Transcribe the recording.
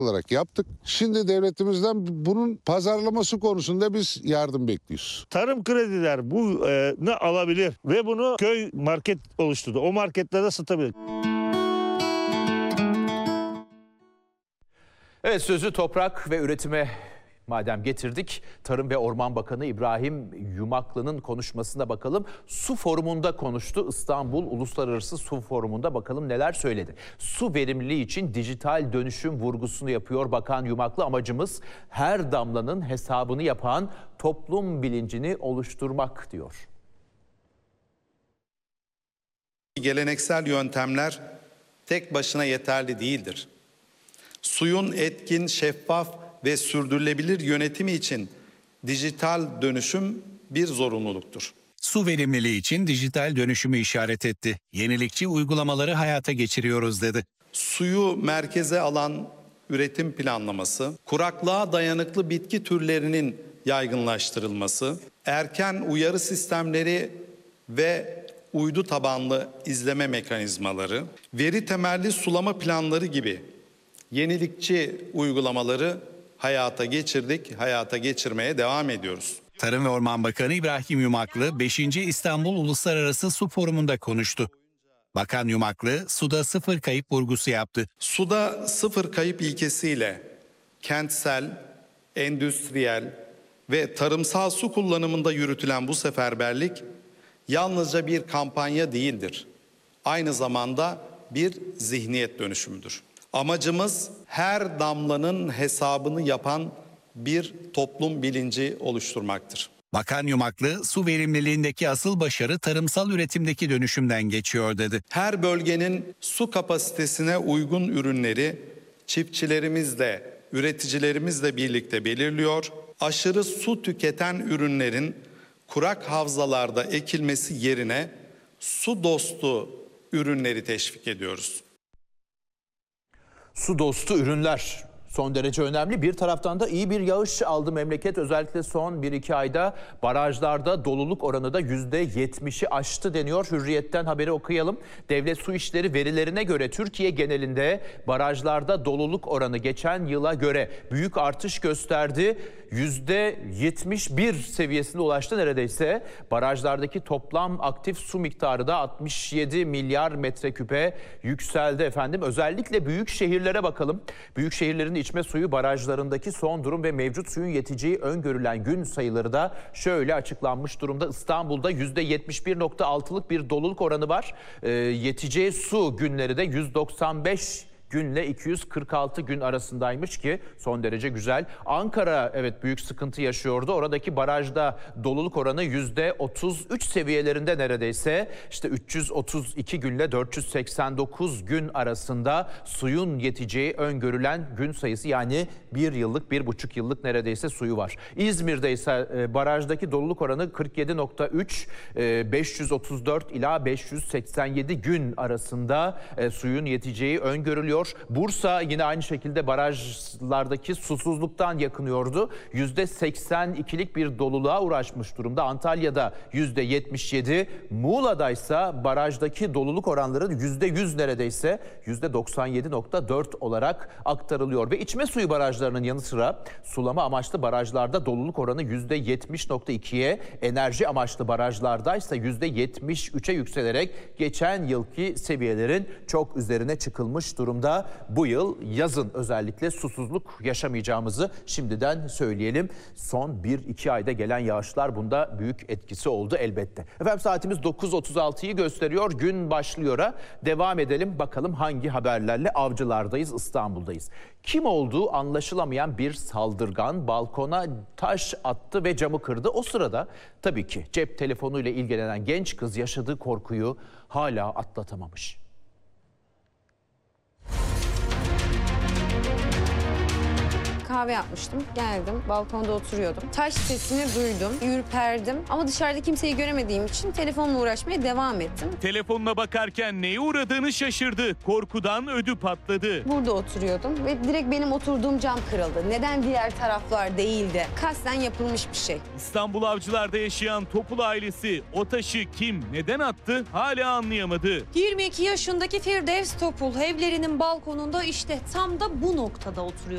olarak yaptık. Şimdi devletimizden bunun pazarlaması konusunda biz yardım bekliyoruz. Tarım krediler bunu alabilir ve bunu köy market oluşturdu. O marketlerde satabilir. Evet, sözü toprak ve üretime madem getirdik, Tarım ve Orman Bakanı İbrahim Yumaklı'nın konuşmasına bakalım. Su Forumu'nda konuştu. İstanbul Uluslararası Su Forumu'nda bakalım neler söyledi. Su verimliliği için dijital dönüşüm vurgusunu yapıyor Bakan Yumaklı. Amacımız her damlanın hesabını yapan toplum bilincini oluşturmak diyor. Geleneksel yöntemler tek başına yeterli değildir. Suyun etkin, şeffaf ve sürdürülebilir yönetimi için dijital dönüşüm bir zorunluluktur. Su verimliliği için dijital dönüşümü işaret etti. Yenilikçi uygulamaları hayata geçiriyoruz dedi. Suyu merkeze alan üretim planlaması, kuraklığa dayanıklı bitki türlerinin yaygınlaştırılması, erken uyarı sistemleri ve uydu tabanlı izleme mekanizmaları, veri temelli sulama planları gibi yenilikçi uygulamaları hayata geçirdik, hayata geçirmeye devam ediyoruz. Tarım ve Orman Bakanı İbrahim Yumaklı 5. İstanbul Uluslararası Su Forumu'nda konuştu. Bakan Yumaklı suda sıfır kayıp vurgusu yaptı. Suda sıfır kayıp ilkesiyle kentsel, endüstriyel ve tarımsal su kullanımında yürütülen bu seferberlik yalnızca bir kampanya değildir. Aynı zamanda bir zihniyet dönüşümüdür. Amacımız her damlanın hesabını yapan bir toplum bilinci oluşturmaktır. Bakan Yumaklı su verimliliğindeki asıl başarı tarımsal üretimdeki dönüşümden geçiyor dedi. Her bölgenin su kapasitesine uygun ürünleri çiftçilerimizle, üreticilerimizle birlikte belirliyor. Aşırı su tüketen ürünlerin kurak havzalarda ekilmesi yerine su dostu ürünleri teşvik ediyoruz. Su dostu ürünler son derece önemli. Bir taraftan da iyi bir yağış aldı memleket. Özellikle son 1-2 ayda barajlarda doluluk oranı da %70'i aştı deniyor. Hürriyet'ten haberi okuyalım. Devlet Su İşleri verilerine göre Türkiye genelinde barajlarda doluluk oranı geçen yıla göre büyük artış gösterdi. %71 seviyesine ulaştı neredeyse. Barajlardaki toplam aktif su miktarı da 67 milyar metreküpe yükseldi efendim. Özellikle büyük şehirlere bakalım. Büyük şehirlerin içme suyu barajlarındaki son durum ve mevcut suyun yeteceği öngörülen gün sayıları da şöyle açıklanmış durumda. İstanbul'da %71.6'lık bir doluluk oranı var. Yeteceği su günleri de 195 günle 246 gün arasındaymış ki son derece güzel. Ankara evet büyük sıkıntı yaşıyordu. Oradaki barajda doluluk oranı %33 seviyelerinde neredeyse. İşte 332 günle 489 gün arasında suyun yeteceği öngörülen gün sayısı, yani 1 yıllık 1,5 yıllık neredeyse suyu var. İzmir'de ise barajdaki doluluk oranı 47.3, 534 ila 587 gün arasında suyun yeteceği öngörülüyor. Bursa yine aynı şekilde barajlardaki susuzluktan yakınıyordu. %82'lik bir doluluğa ulaşmış durumda. Antalya'da %77, Muğla'da ise barajdaki doluluk oranları %100 neredeyse %97.4 olarak aktarılıyor. Ve içme suyu barajlarının yanı sıra sulama amaçlı barajlarda doluluk oranı %70.2'ye, enerji amaçlı barajlarda ise %73'e yükselerek geçen yılki seviyelerin çok üzerine çıkılmış durumda. Bu yıl yazın özellikle susuzluk yaşamayacağımızı şimdiden söyleyelim. Son 1-2 ayda gelen yağışlar bunda büyük etkisi oldu elbette. Efendim saatimiz 9.36'yı gösteriyor. Gün başlıyor'a devam edelim. Bakalım hangi haberlerle Avcılar'dayız, İstanbul'dayız. Kim olduğu anlaşılamayan bir saldırgan balkona taş attı ve camı kırdı. O sırada tabii ki cep telefonuyla ilgilenen genç kız yaşadığı korkuyu hala atlatamamış. Kahve yapmıştım. Geldim. Balkonda oturuyordum. Taş sesini duydum. Ürperdim. Ama dışarıda kimseyi göremediğim için telefonla uğraşmaya devam ettim. Telefonuna bakarken neye uğradığını şaşırdı. Korkudan ödü patladı. Burada oturuyordum ve direkt benim oturduğum cam kırıldı. Neden diğer taraflar değildi? Kasten yapılmış bir şey. İstanbul Avcılar'da yaşayan Topul ailesi o taşı kim, neden attı hala anlayamadı. 22 yaşındaki Firdevs Topul evlerinin balkonunda işte tam da bu noktada oturuyor.